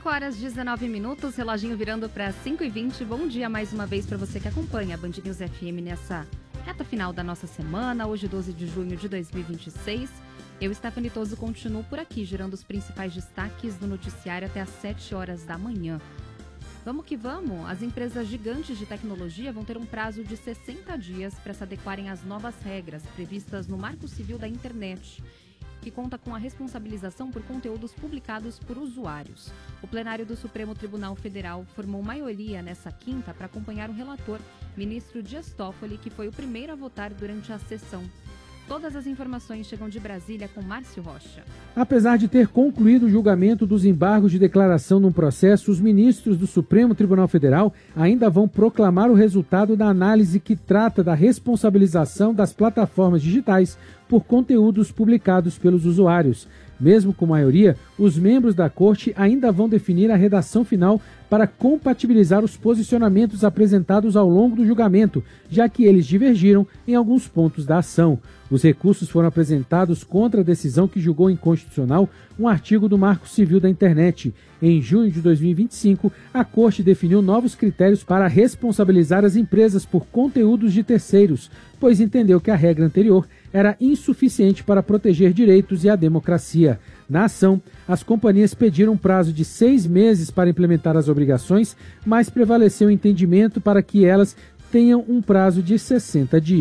5h19, reloginho virando para 5h20. Bom dia mais uma vez para você que acompanha a Band News FM nessa reta final da nossa semana, hoje 12 de junho de 2026. Eu, Stephanie Toso, continuo por aqui, gerando os principais destaques do noticiário até às 7 horas da manhã. Vamos que vamos! As empresas gigantes de tecnologia vão ter um prazo de 60 dias para se adequarem às novas regras previstas no Marco Civil da Internet, que conta com a responsabilização por conteúdos publicados por usuários. O plenário do Supremo Tribunal Federal formou maioria nessa quinta para acompanhar o relator, ministro Dias Toffoli, que foi o primeiro a votar durante a sessão. Todas as informações chegam de Brasília com Márcio Rocha. Apesar de ter concluído o julgamento dos embargos de declaração num processo, os ministros do Supremo Tribunal Federal ainda vão proclamar o resultado da análise que trata da responsabilização das plataformas digitais por conteúdos publicados pelos usuários. Mesmo com maioria, os membros da Corte ainda vão definir a redação final para compatibilizar os posicionamentos apresentados ao longo do julgamento, já que eles divergiram em alguns pontos da ação. Os recursos foram apresentados contra a decisão que julgou inconstitucional um artigo do Marco Civil da Internet. Em junho de 2025, a Corte definiu novos critérios para responsabilizar as empresas por conteúdos de terceiros, pois entendeu que a regra anterior era insuficiente para proteger direitos e a democracia. Na ação, as companhias pediram um prazo de 6 meses para implementar as obrigações, mas prevaleceu o entendimento para que elas tenham um prazo de 60 dias.